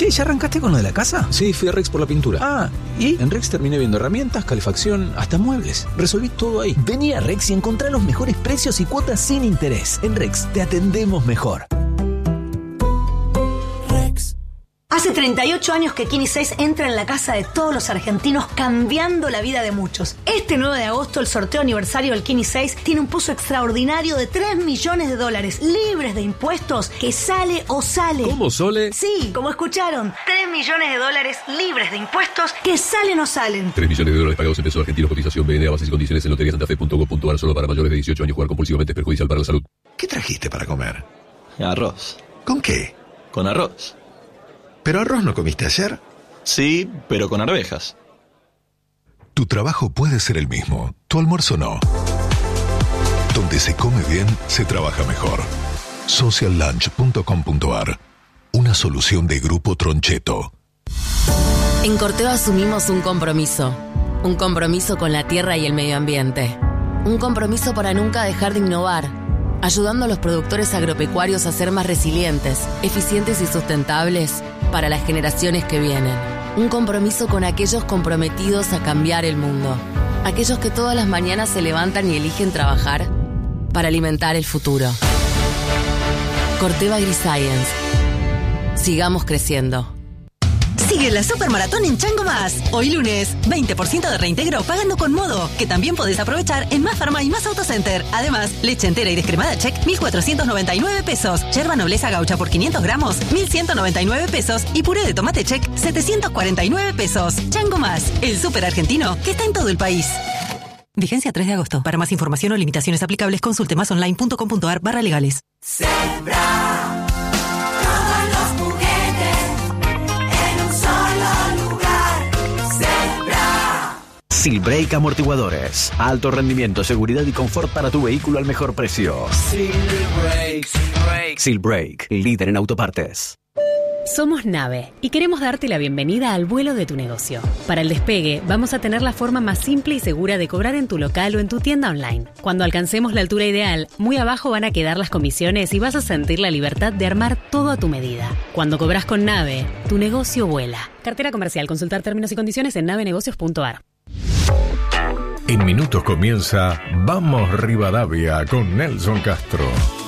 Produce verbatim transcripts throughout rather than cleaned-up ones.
Che, ¿ya arrancaste con lo de la casa? Sí, fui a Rex por la pintura. Ah, ¿y? En Rex terminé viendo herramientas, calefacción, hasta muebles. Resolví todo ahí. Vení a Rex y encontrá los mejores precios y cuotas sin interés. En Rex te atendemos mejor. Hace treinta y ocho años que Kini seis entra en la casa de todos los argentinos, cambiando la vida de muchos. Este nueve de agosto, el sorteo aniversario del Kini seis tiene un puzo extraordinario de tres millones de dólares, libres de impuestos, que sale o sale. ¿Cómo, Sole? Sí, como escucharon, tres millones de dólares libres de impuestos, que salen o salen. tres millones de dólares pagados en pesos argentinos, cotización B N A, bases y condiciones en lotería santafe punto com punto ar, solo para mayores de dieciocho años. Jugar compulsivamente es perjudicial para la salud. ¿Qué trajiste para comer? Arroz. ¿Con qué? Con arroz. ¿Pero arroz no comiste ayer? Sí, pero con arvejas. Tu trabajo puede ser el mismo, tu almuerzo no. Donde se come bien, se trabaja mejor. social lunch punto com punto ar. Una solución de Grupo Troncheto. En Corteva asumimos un compromiso. Un compromiso con la tierra y el medio ambiente. Un compromiso para nunca dejar de innovar, ayudando a los productores agropecuarios a ser más resilientes, eficientes y sustentables para las generaciones que vienen. Un compromiso con aquellos comprometidos a cambiar el mundo. Aquellos que todas las mañanas se levantan y eligen trabajar para alimentar el futuro. Corteva AgriScience. Sigamos creciendo. Sigue la Supermaratón en Chango Más. Hoy lunes, veinte por ciento de reintegro pagando con Modo, que también podés aprovechar en Más Farma y Más Autocenter. Además, leche entera y descremada Check, mil cuatrocientos noventa y nueve pesos. Yerba Nobleza Gaucha por quinientos gramos, mil ciento noventa y nueve pesos. Y puré de tomate Check, setecientos cuarenta y nueve pesos. Chango Más, el súper argentino que está en todo el país. Vigencia tres de agosto. Para más información o limitaciones aplicables, consulte masonline punto com punto ar barra legales. Zebra. Silbrake Amortiguadores. Alto rendimiento, seguridad y confort para tu vehículo al mejor precio. Silbrake, Silbrake. Silbrake, líder en autopartes. Somos Nave y queremos darte la bienvenida al vuelo de tu negocio. Para el despegue, vamos a tener la forma más simple y segura de cobrar en tu local o en tu tienda online. Cuando alcancemos la altura ideal, muy abajo van a quedar las comisiones y vas a sentir la libertad de armar todo a tu medida. Cuando cobras con Nave, tu negocio vuela. Cartera comercial. Consultar términos y condiciones en nave negocios punto ar. En minutos comienza Vamos Rivadavia con Nelson Castro.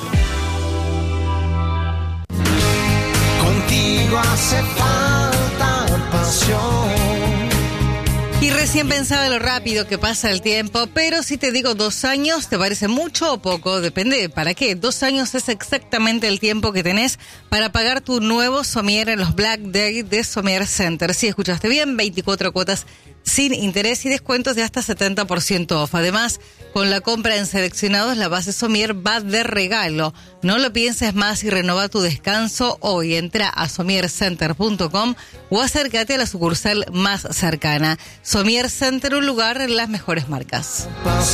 Contigo hace falta pasión. Y recién pensaba lo rápido que pasa el tiempo, pero si te digo dos años, ¿te parece mucho o poco? Depende de para qué. Dos años es exactamente el tiempo que tenés para pagar tu nuevo somier en los Black Day de Somier Center. Sí, escuchaste bien, veinticuatro cuotas sin interés y descuentos de hasta setenta por ciento off. Además, con la compra en seleccionados, la base Somier va de regalo. No lo pienses más y renova tu descanso hoy. Entra a somier center punto com o acércate a la sucursal más cercana. Somier Center, un lugar en las mejores marcas.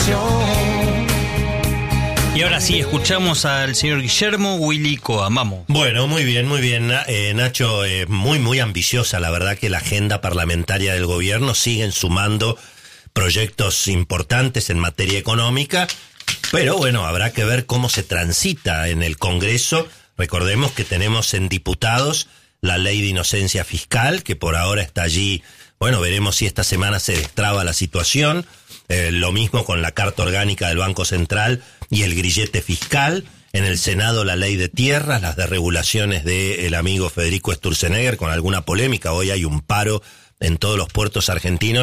Y ahora sí, escuchamos al señor Guillermo Willy Coam. Vamos. Bueno, muy bien, muy bien. Eh, Nacho, eh, muy, muy ambiciosa. La verdad que la agenda parlamentaria del gobierno siguen sumando proyectos importantes en materia económica. Pero bueno, habrá que ver cómo se transita en el Congreso. Recordemos que tenemos en diputados la ley de inocencia fiscal, que por ahora está allí. Bueno, veremos si esta semana se destraba la situación. Eh, lo mismo con la Carta Orgánica del Banco Central y el grillete fiscal. En el Senado la ley de tierras, las desregulaciones del amigo Federico Sturzenegger con alguna polémica. Hoy hay un paro en todos los puertos argentinos.